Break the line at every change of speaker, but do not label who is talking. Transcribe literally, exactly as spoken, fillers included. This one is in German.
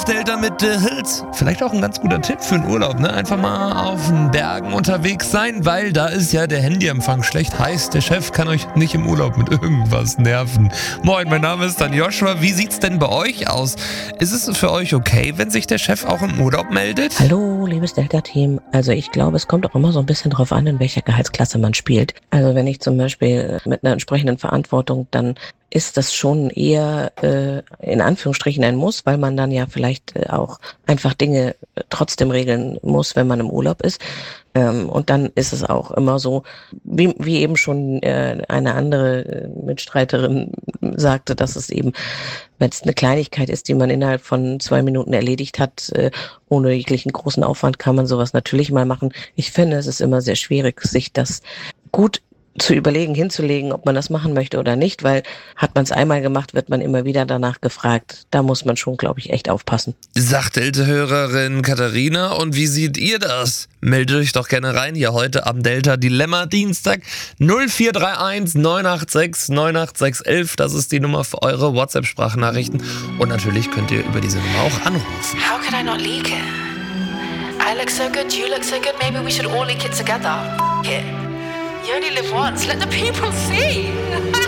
Delta mit The Hills. Vielleicht auch ein ganz guter Tipp für einen Urlaub, ne? Einfach mal auf den Bergen unterwegs sein, weil da ist ja der Handyempfang schlecht. Heißt, der Chef kann euch nicht im Urlaub mit irgendwas nerven. Moin, mein Name ist dann Joshua. Wie sieht's denn bei euch aus? Ist es für euch okay, wenn sich der Chef auch im Urlaub meldet?
Hallo, liebes Delta-Team. Also ich glaube, es kommt auch immer so ein bisschen drauf an, in welcher Gehaltsklasse man spielt. Also wenn ich zum Beispiel mit einer entsprechenden Verantwortung, dann ist das schon eher äh, in Anführungsstrichen ein Muss, weil man dann ja vielleicht äh, auch einfach Dinge äh, trotzdem regeln muss, wenn man im Urlaub ist. Ähm, und dann ist es auch immer so, wie, wie eben schon äh, eine andere äh, Mitstreiterin sagte, dass es eben, wenn es eine Kleinigkeit ist, die man innerhalb von zwei Minuten erledigt hat, äh, ohne jeglichen großen Aufwand, kann man sowas natürlich mal machen. Ich finde, es ist immer sehr schwierig, sich das gut zu überlegen, hinzulegen, ob man das machen möchte oder nicht, weil hat man es einmal gemacht, wird man immer wieder danach gefragt. Da muss man schon, glaube ich, echt aufpassen.
Sagt Delta-Hörerin Katharina. Und wie seht ihr das? Meldet euch doch gerne rein hier heute am Delta Dilemma Dienstag null vier drei eins neun acht sechs neun acht sechs eins eins. Das ist die Nummer für eure WhatsApp-Sprachnachrichten. Und natürlich könnt ihr über diese Nummer auch anrufen.
How could I not leak it? I look so good, you look so good, maybe we should all leak it together. F- it. You only live once, let the people see.